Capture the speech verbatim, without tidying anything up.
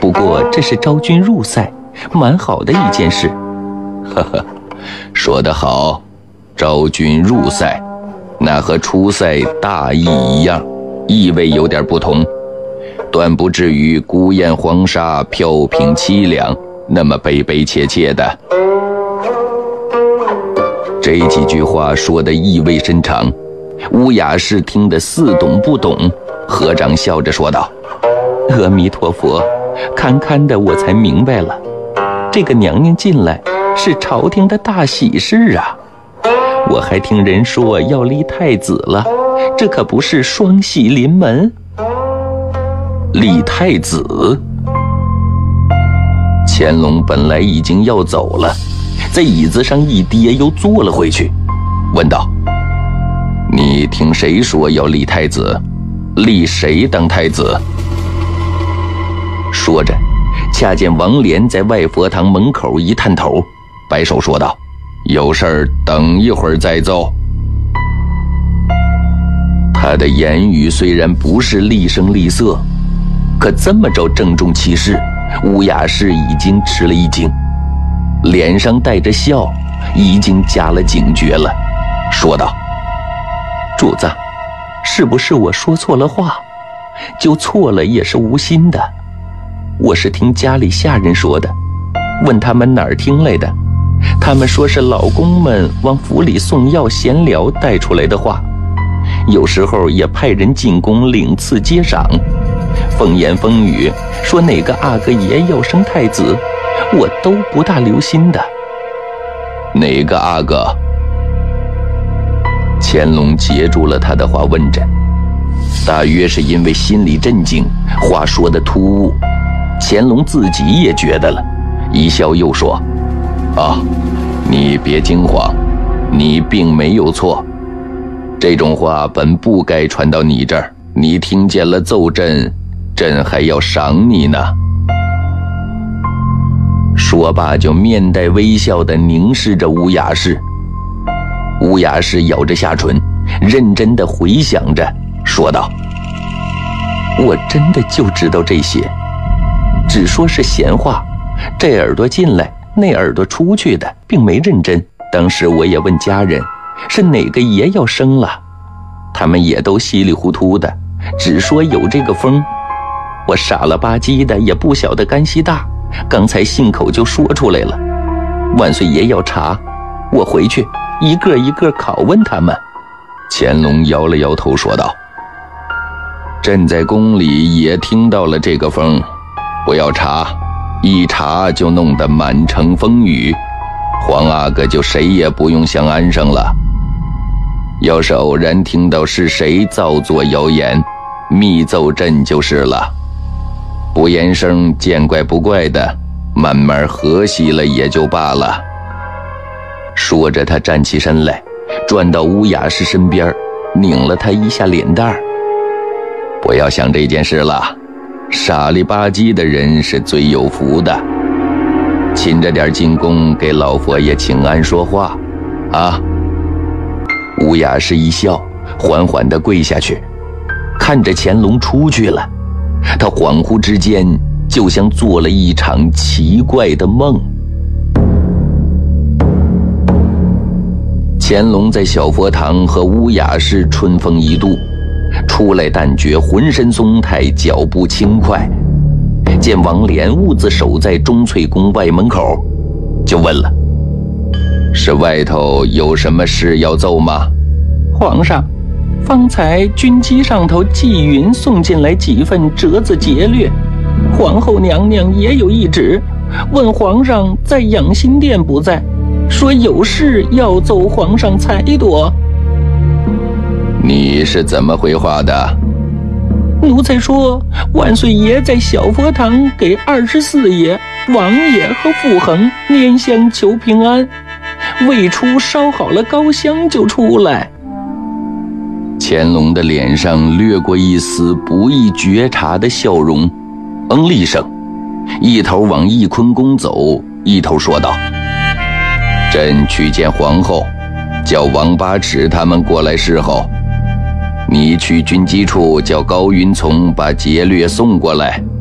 不过这是昭君入塞，蛮好的一件事。 呵呵，说得好，昭君入塞，那和出塞大意一样，意味有点不同，断不至于孤雁黄沙，飘萍凄凉，那么悲悲切切的。这几句话说得意味深长，乌雅氏听得似懂不懂，合掌笑着说道： 阿弥陀佛，堪堪的我才明白了，这个娘娘进来是朝廷的大喜事啊！我还听人说要立太子了，这可不是双喜临门。 立太子？乾隆本来已经要走了，在椅子上一跌，又坐了回去，问道：你听谁说要立太子？立谁当太子？说着，恰见王莲在外佛堂门口一探头，摆手说道：有事儿等一会儿再奏。他的言语虽然不是厉声厉色，可这么着郑重其事，乌雅氏已经吃了一惊，脸上带着笑，已经加了警觉了，说道： 主子，是不是我说错了话？就错了也是无心的，我是听家里下人说的，问他们哪儿听来的，他们说是老公们往府里送药闲聊带出来的话，有时候也派人进宫领赐接赏，风言风语说哪个阿哥爷要生太子，我都不大留心的。 哪个阿哥？乾隆截住了他的话问着，大约是因为心里震惊，话说得突兀，乾隆自己也觉得了，一笑又说：啊，你别惊慌，你并没有错，这种话本不该传到你这儿，你听见了奏朕，朕还要赏你呢。说罢就面带微笑地凝视着乌雅氏。乌雅氏咬着下唇，认真地回想着，说道： 我真的就知道这些，只说是闲话，这耳朵进来那耳朵出去的，并没认真。当时我也问家人是哪个爷要生了，他们也都稀里糊涂的，只说有这个风。我傻了吧唧的，也不晓得干系大，刚才信口就说出来了。万岁爷要查，我回去一个一个拷问他们。 乾隆摇了摇头说道：朕在宫里也听到了这个风，不要查，一查就弄得满城风雨，皇阿哥就谁也不用想安生了。要是偶然听到是谁造作谣言，密奏朕就是了，不言声，见怪不怪的，慢慢和稀了也就罢了。说着，他站起身来，转到乌雅氏身边，拧了他一下脸蛋儿。不要想这件事了，傻里吧唧的人是最有福的，勤着点进宫给老佛爷请安说话啊。乌雅氏一笑，缓缓地跪下去，看着乾隆出去了。他恍惚之间就像做了一场奇怪的梦。乾隆在小佛堂和乌雅氏春风一度，出来但觉浑身松泰，脚步轻快。见王莲兀自守在钟粹宫外门口，就问了：是外头有什么事要奏吗？ 皇上，方才军机上头纪云送进来几份折子节略，皇后娘娘也有一旨，问皇上在养心殿不在，说有事要奏皇上裁夺。 你是怎么回话的？ 奴才说万岁爷在小佛堂给二十四爷、王爷和傅恒拈香求平安，未出烧好了高香就出来。 乾隆的脸上掠过一丝不易觉察的笑容，嗯了一声，一头往翊坤宫走，一头说道：朕去见皇后，叫王八尺他们过来侍候，你去军机处叫高云从把节略送过来。